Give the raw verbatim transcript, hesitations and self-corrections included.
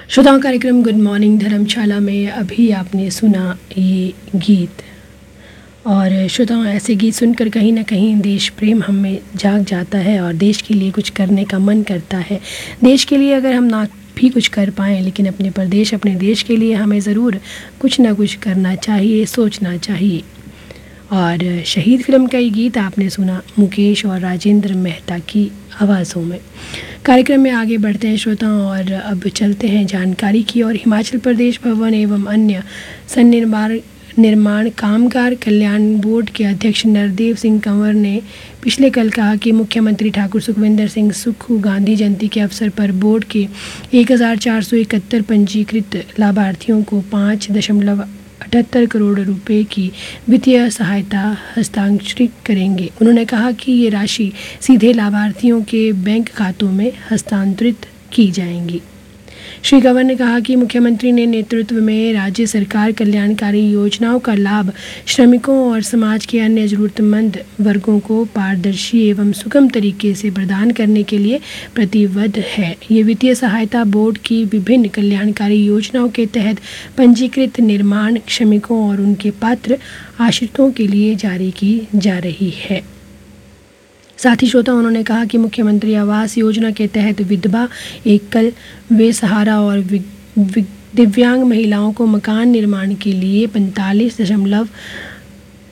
श्रोताओं, कार्यक्रम good morning धर्मशाला में अभी आपने सुना ये गीत। और श्रोताओं, ऐसे गीत सुनकर कहीं ना कहीं देश प्रेम हम में जाग जाता है और देश के लिए कुछ करने का मन करता है। देश के लिए अगर हम ना भी कुछ कर पाएँ, लेकिन अपने प्रदेश अपने देश के लिए हमें ज़रूर कुछ ना कुछ करना चाहिए, सोचना चाहिए। और शहीद फिल्म का ये गीत आपने सुना मुकेश और राजेंद्र मेहता की आवाज़ों में। कार्यक्रम में आगे बढ़ते हैं श्रोताओं, और अब चलते हैं जानकारी की और हिमाचल प्रदेश भवन एवं अन्य सन्निर्माण निर्माण कामगार कल्याण बोर्ड के अध्यक्ष नरदेव सिंह कंवर ने पिछले कल कहा कि मुख्यमंत्री ठाकुर सुखविंदर सिंह सुक्खू गांधी जयंती के अवसर पर बोर्ड के एक हज़ार चार सौ इकहत्तर पंजीकृत लाभार्थियों को पाँच दशमलव अठहत्तर करोड़ रुपए की वित्तीय सहायता हस्तांतरित करेंगे। उन्होंने कहा कि ये राशि सीधे लाभार्थियों के बैंक खातों में हस्तांतरित की जाएंगी। श्री कंवर ने कहा कि मुख्यमंत्री ने नेतृत्व में राज्य सरकार कल्याणकारी योजनाओं का लाभ श्रमिकों और समाज के अन्य जरूरतमंद वर्गों को पारदर्शी एवं सुगम तरीके से प्रदान करने के लिए प्रतिबद्ध है। ये वित्तीय सहायता बोर्ड की विभिन्न कल्याणकारी योजनाओं के तहत पंजीकृत निर्माण श्रमिकों और उनके पात्र आश्रितों के लिए जारी की जा रही है। साथ ही श्रोता उन्होंने कहा कि मुख्यमंत्री आवास योजना के तहत विधवा, एकल, बेसहारा और दिव्यांग महिलाओं को मकान निर्माण के लिए पैंतालीस दशमलव